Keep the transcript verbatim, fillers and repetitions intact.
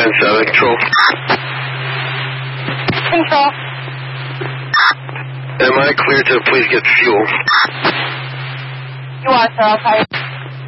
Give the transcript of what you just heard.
nine seven, control. Control. Am I clear to please get fuel? You are, sir. I'll tell you.